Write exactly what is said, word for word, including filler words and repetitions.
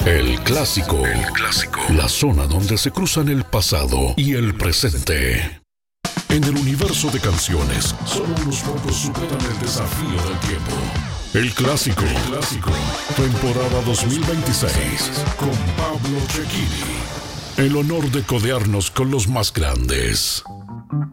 El clásico. El clásico. La zona donde se cruzan el pasado y el presente. En el universo de canciones, solo unos pocos superan el desafío del tiempo. El clásico. El clásico. Temporada dos mil veintiséis. Con Pablo Cecchini. El honor de codearnos con los más grandes.